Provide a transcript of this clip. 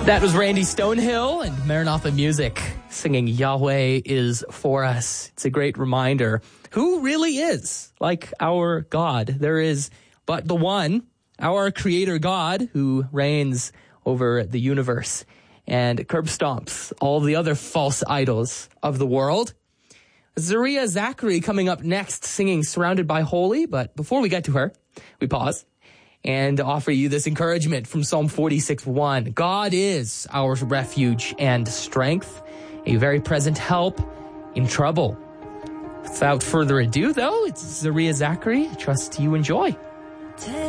That was Randy Stonehill and Maranatha Music singing Yahweh is for us. It's a great reminder who really is like our God. There is but the one, our creator God, who reigns over the universe and curb stomps all the other false idols of the world. Zaria Zachary coming up next singing Surrounded by Holy. But before we get to her, we pause and offer you this encouragement from Psalm 46:1. God is our refuge and strength, a very present help in trouble. Without further ado, though, it's Zaria Zachary. I trust you enjoy.